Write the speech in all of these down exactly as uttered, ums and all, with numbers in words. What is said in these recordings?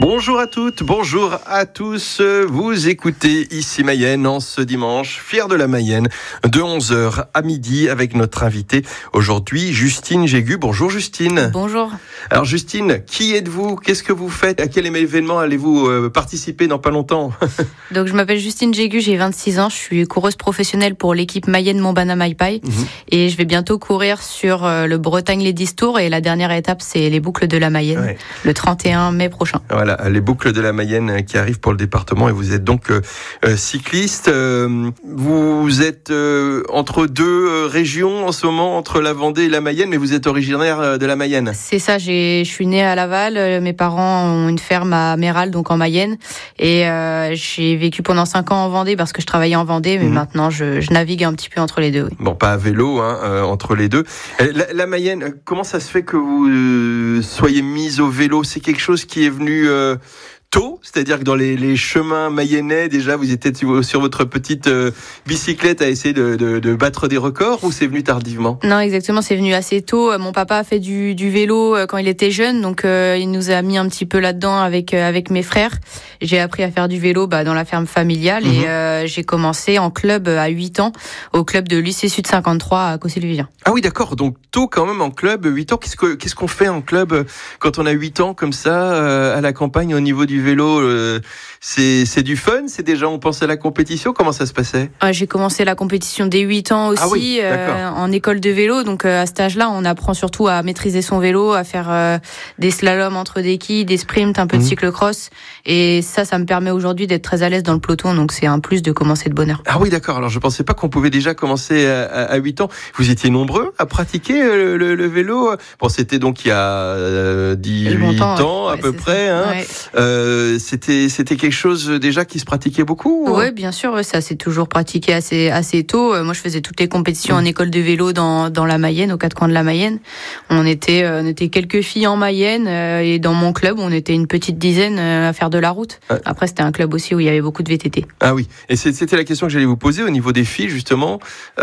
Bonjour à toutes, bonjour à tous. Vous écoutez ici Mayenne en ce dimanche, fier de la Mayenne, de onze heures à midi avec notre invitée aujourd'hui, Justine Jégu. Bonjour Justine. Bonjour. Alors Justine, qui êtes-vous? Qu'est-ce que vous faites? À quel événement allez-vous euh, participer dans pas longtemps? Donc je m'appelle Justine Jégu, j'ai vingt-six ans, je suis coureuse professionnelle pour l'équipe Mayenne Montbana Maipai mmh. et je vais bientôt courir sur euh, le Bretagne Ladies Tour et la dernière étape c'est les boucles de la Mayenne, ouais. le trente et un mai prochain. Voilà, les boucles de la Mayenne qui arrivent pour le département et vous êtes donc euh, cycliste. Euh, vous êtes euh, entre deux euh, régions en ce moment, entre la Vendée et la Mayenne, mais vous êtes originaire de la Mayenne. C'est ça, j'ai, je suis née à Laval, mes parents ont une ferme à Méral, donc en Mayenne, et euh, j'ai vécu pendant cinq ans en Vendée parce que je travaillais en Vendée, mais mmh. maintenant je, je navigue un petit peu entre les deux. Oui. Bon, pas à vélo, hein, euh, entre les deux. La, la Mayenne, comment ça se fait que vous euh, soyez mise au vélo? C'est quelque chose qui est venu euh, tôt, c'est-à-dire que dans les, les chemins mayennais, déjà, vous étiez sur votre petite euh, bicyclette à essayer de, de, de battre des records, ou c'est venu tardivement? Non, exactement, c'est venu assez tôt. Mon papa a fait du, du vélo quand il était jeune, donc euh, il nous a mis un petit peu là-dedans avec euh, avec mes frères. J'ai appris à faire du vélo bah, dans la ferme familiale, mmh. et euh, j'ai commencé en club à huit ans, au club de lycée Sud cinquante-trois à Cossé-le-Vivien. Ah oui, d'accord, donc tôt quand même en club, huit ans. Qu'est-ce, que, qu'est-ce qu'on fait en club quand on a huit ans comme ça, euh, à la campagne, au niveau du vélo? euh, c'est, c'est du fun? C'est déjà, on pense à la compétition? Comment ça se passait? ah, J'ai commencé la compétition dès huit ans aussi, ah oui, euh, en école de vélo. Donc euh, à cet âge-là, on apprend surtout à maîtriser son vélo, à faire euh, des slaloms entre des quilles, des sprints, un peu de mmh. cyclocross. Et ça, ça me permet aujourd'hui d'être très à l'aise dans le peloton. Donc c'est un plus de commencer de bonne heure. Ah oui, d'accord. Alors je pensais pas qu'on pouvait déjà commencer à, à huit ans. Vous étiez nombreux à pratiquer le, le, le vélo? Bon, c'était donc il y a euh, dix-huit ans à ouais, peu près. Hein. Ouais. Euh, c'était, c'était quelque chose déjà qui se pratiquait beaucoup? Oui, bien sûr. Ouais, ça s'est toujours pratiqué assez, assez tôt. Moi, je faisais toutes les compétitions mmh. en école de vélo dans, dans la Mayenne, aux quatre coins de la Mayenne. On était, on était quelques filles en Mayenne et dans mon club, on était une petite dizaine à faire de la route. Ouais. Après, c'était un club aussi où il y avait beaucoup de V T T. Ah oui. Et c'était la question que j'allais vous poser au niveau des filles, justement.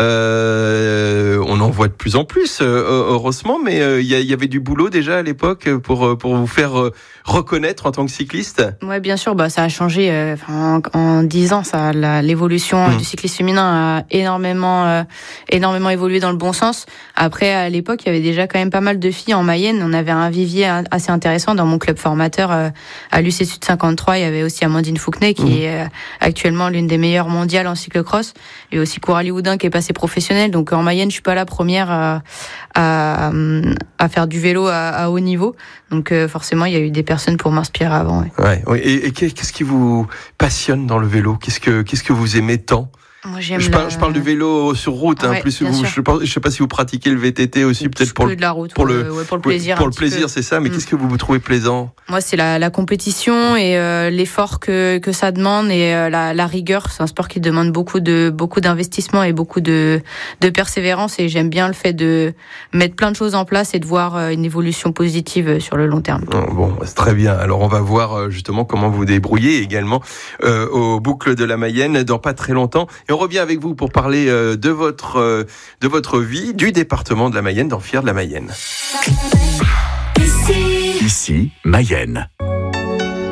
Euh, on en voit de plus en plus, heureusement, mais il y, y avait du boulot déjà à l'époque pour, pour vous faire reconnaître en tant que cycliste? Oui, bien sûr. Bah, ça a changé euh, en, en dix ans. Ça, la, l'évolution mmh. du cyclisme féminin a énormément, euh, énormément évolué dans le bon sens. Après, à l'époque, il y avait déjà quand même pas mal de filles en Mayenne. On avait un vivier assez intéressant dans mon club formateur euh, à l'U C Sud cinquante-trois. Il y avait aussi Amandine Fouquenet qui mmh. est euh, actuellement l'une des meilleures mondiales en cyclocross. Il y a aussi Coralie Houdin qui est passée professionnelle. Donc en Mayenne, je suis pas la première à, à, à faire du vélo à, à haut niveau. Donc euh, forcément, il y a eu des personnes pour m'inspirer avant. Ouais. Ouais, ouais. Et, et qu'est-ce qui vous passionne dans le vélo? Qu'est-ce que qu'est-ce que vous aimez tant? Moi, j'aime je, la... parle, je parle du vélo sur route, hein, ouais, plus vous, je ne sais pas si vous pratiquez le V T T aussi, peut-être pour le, de la route, pour, le, le, ouais, pour le plaisir. Pour le plaisir, peu. C'est ça, mais mmh. qu'est-ce que vous, vous trouvez plaisant? Moi, c'est la, la compétition et euh, l'effort que, que ça demande et euh, la, la rigueur. C'est un sport qui demande beaucoup, de, beaucoup d'investissement et beaucoup de, de persévérance, et j'aime bien le fait de mettre plein de choses en place et de voir euh, une évolution positive sur le long terme. Bon, c'est très bien. Alors, on va voir justement comment vous débrouillez également euh, aux boucles de la Mayenne dans pas très longtemps. Et on revient avec vous pour parler de votre, de votre vie, du département de la Mayenne, dans Fier de la Mayenne. Ici, Ici Mayenne.